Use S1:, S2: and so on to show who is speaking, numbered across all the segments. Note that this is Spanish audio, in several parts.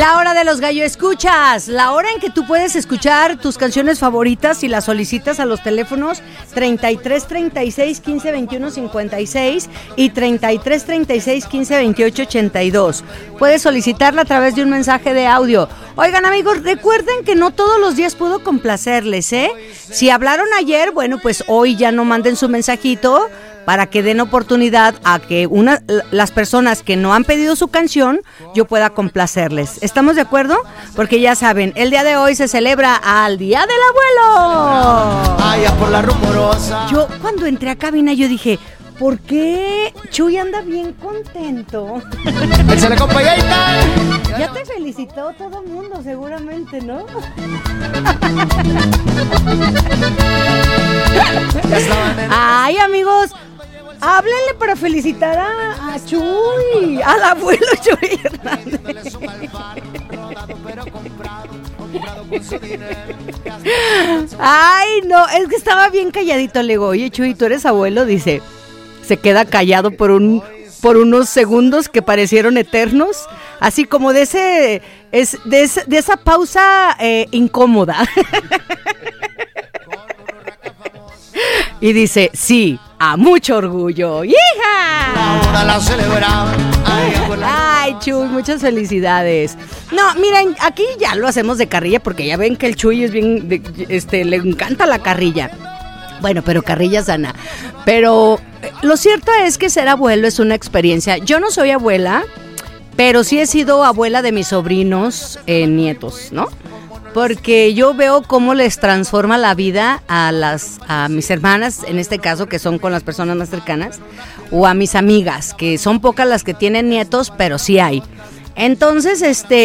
S1: La hora de los gallo escuchas, la hora en que tú puedes escuchar tus canciones favoritas y las solicitas a los teléfonos 33 36 15 21 56 y 33 36 15 28 82. Puedes solicitarla a través de un mensaje de audio. Oigan, amigos, recuerden que no todos los días puedo complacerles, ¿eh? Si hablaron ayer, bueno, pues hoy ya no manden su mensajito para que den oportunidad a que las personas que no han pedido su canción, yo pueda complacerles. ¿Estamos de acuerdo? Porque ya saben, el día de hoy se celebra al Día del Abuelo.
S2: Allá por la rumorosa.
S1: Yo cuando entré a cabina yo dije, ¿por qué Chuy anda bien contento?
S2: Échale, compañerita.
S1: Ya te felicitó todo el mundo, seguramente, ¿no? Ay, amigos, háblenle para felicitar a Chuy, al abuelo Chuy Hernández. Ay, no, es que estaba bien calladito. Le digo, oye, Chuy, ¿tú eres abuelo? Dice, se queda callado por unos segundos que parecieron eternos, así como de esa pausa incómoda. Y dice, sí, a mucho orgullo. ¡Hija! Ay, Chuy, muchas felicidades. No, miren, aquí ya lo hacemos de carrilla porque ya ven que el Chuy es bien, le encanta la carrilla. Bueno, pero carrilla sana. Pero lo cierto es que ser abuelo es una experiencia. Yo no soy abuela, pero sí he sido abuela de mis sobrinos nietos, ¿no? Porque yo veo cómo les transforma la vida a mis hermanas, en este caso, que son con las personas más cercanas, o a mis amigas, que son pocas las que tienen nietos, pero sí hay. Entonces,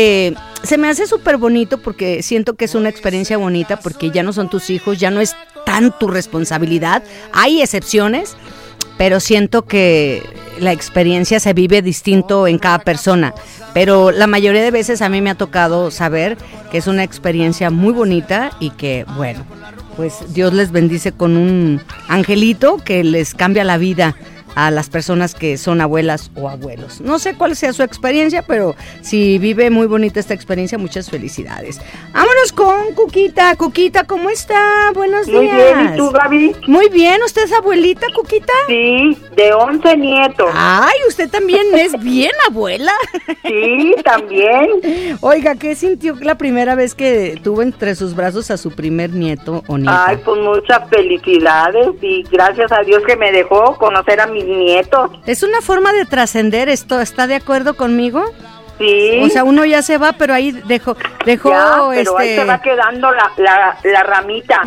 S1: se me hace súper bonito porque siento que es una experiencia bonita, porque ya no son tus hijos, ya no es tan tu responsabilidad. Hay excepciones, pero siento que la experiencia se vive distinto en cada persona. Pero la mayoría de veces a mí me ha tocado saber que es una experiencia muy bonita y que, bueno, pues Dios les bendice con un angelito que les cambia la vida a las personas que son abuelas o abuelos. No sé cuál sea su experiencia, pero si vive muy bonita esta experiencia, muchas felicidades. Vámonos con Cuquita. Cuquita, ¿cómo está? Buenos días.
S3: Muy bien, ¿y tú, Gaby?
S1: Muy bien, ¿usted es abuelita, Cuquita?
S3: Sí, de 11 nietos.
S1: Ay, ¿usted también es bien abuela?
S3: Sí, también.
S1: Oiga, ¿qué sintió la primera vez que tuvo entre sus brazos a su primer nieto o nieta?
S3: Ay, pues muchas felicidades y gracias a Dios que me dejó conocer a mis nietos.
S1: Es una forma de trascender esto, ¿está de acuerdo conmigo?
S3: Sí.
S1: O sea, uno ya se va, pero ahí dejó
S3: ya, pero ahí se va quedando la ramita.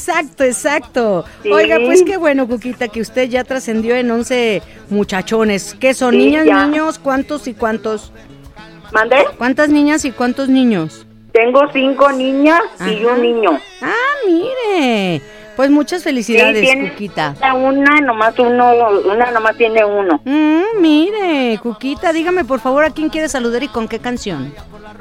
S1: Exacto.
S3: Sí.
S1: Oiga, pues qué bueno, Cuquita, que usted ya trascendió en 11 muchachones. ¿Qué son?
S3: Sí,
S1: ¿Niñas,
S3: ya.
S1: niños? ¿Cuántos y cuántos?
S3: ¿Mandé?
S1: ¿Cuántas niñas y cuántos niños?
S3: Tengo 5 niñas y
S1: Ajá.
S3: un niño.
S1: Ah, mire. Pues muchas felicidades,
S3: sí,
S1: Cuquita.
S3: Una nomás tiene uno.
S1: Mire, Cuquita, dígame por favor a quién quiere saludar y con qué canción.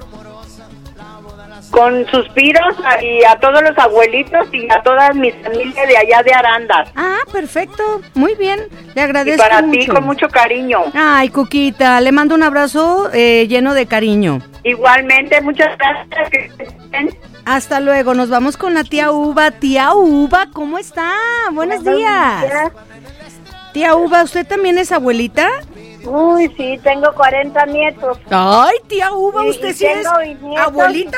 S3: Con suspiros y a todos los abuelitos y a todas mis familias de allá de Arandas.
S1: Ah, perfecto, muy bien, le agradezco
S3: y para
S1: mucho.
S3: ti con mucho cariño.
S1: Ay, Cuquita, le mando un abrazo lleno de cariño.
S3: Igualmente, muchas gracias. Que estén.
S1: Hasta luego, nos vamos con la tía Uva. Tía Uva, ¿cómo está? Buenos días. Tía Uva, ¿usted también es abuelita?
S4: Uy, sí, tengo 40 nietos.
S1: Ay, tía Uva,
S4: Sí,
S1: usted
S4: y
S1: sí es
S4: tengo bisnietos
S1: abuelita.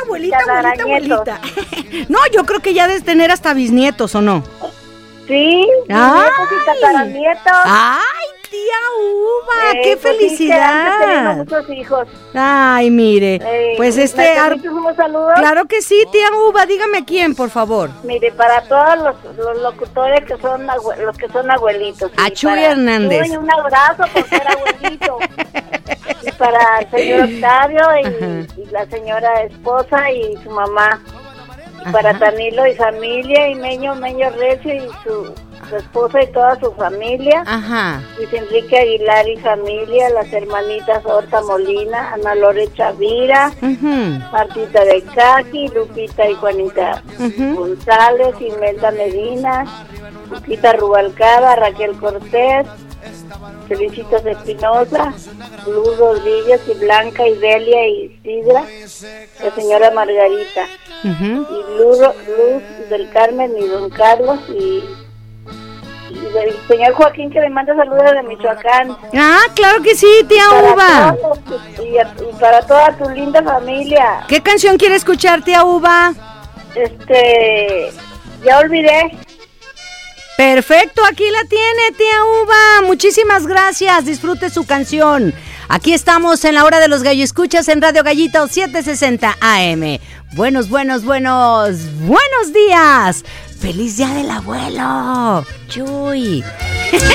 S4: y
S1: No, yo creo que ya debes tener hasta bisnietos, ¿o no?
S4: Sí,
S1: Ay.
S4: nietos y tataranietos.
S1: Ay, tía Uva, qué
S4: Pues sí, que
S1: felicidad.
S4: antes teníamos muchos hijos.
S1: Ay, mire, pues
S4: ¿me permites unos saludos?
S1: Claro que sí, tía Uva, dígame a quién, por favor.
S4: Mire, para todos los locutores que son los que son abuelitos.
S1: A Chuy Hernández.
S4: Chuy, un abrazo por ser abuelito. Y para el señor Octavio y la señora esposa y su mamá. Y para Tanilo y familia, y Meño Recio y su esposa y toda su familia.
S1: Ajá.
S4: Luis Enrique Aguilar y familia, las hermanitas Horta Molina, Ana Lore Chavira, Martita de Caqui, Lupita y Juanita González, Imelda Medina, Lupita Rubalcaba, Raquel Cortés, Felicitas Espinosa, Luz Rodríguez y Blanca y Delia y Sidra, la señora Margarita,
S1: Ujú.
S4: y Luz del Carmen y don Carlos y del señor Joaquín, que le manda saludos de Michoacán.
S1: Ah, claro que sí, tía Uva.
S4: Y para toda tu linda familia.
S1: ¿Qué canción quiere escuchar, tía Uva?
S4: Ya olvidé.
S1: Perfecto, aquí la tiene, tía Uva. Muchísimas gracias, disfrute su canción. Aquí estamos en la hora de los gallo escuchas en Radio Gallito 760 AM. Buenos días. ¡Feliz Día del Abuelo! ¡Chuy!